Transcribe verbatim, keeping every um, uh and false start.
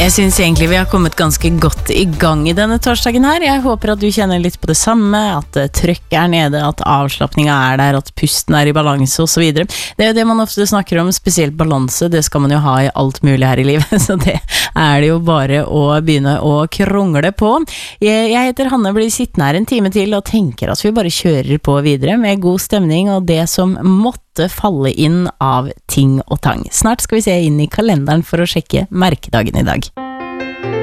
Jeg synes egentlig vi har kommet ganske godt i gang i denne torsdagen her. Jeg håper at du kjenner litt på det samme, at trøkket er nede, at avslappningen er der, at pusten er i balanse og så videre. Det er jo det man ofte snakker om, spesielt balanse, det skal man jo ha i alt mulig her i livet, så det er det jo bare å begynne å krongle på. Jeg, jeg heter Hanne, blir sittende her en time til og tenker at vi bare kjører på videre med god stemning og det som måtte falle inn av ting og tang. Snart skal vi se inn i kalenderen for å sjekke merkedagen i dag.